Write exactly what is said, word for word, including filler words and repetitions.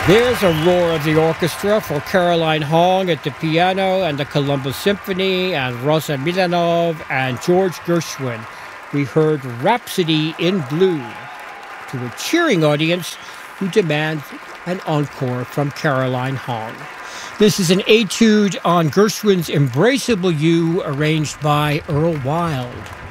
There's a roar of the orchestra for Caroline Hong at the piano and the Columbus Symphony and Rosa Milanov and George Gershwin. We heard Rhapsody in Blue to a cheering audience who demands an encore from Caroline Hong. This is an etude on Gershwin's Embraceable You, arranged by Earl Wild.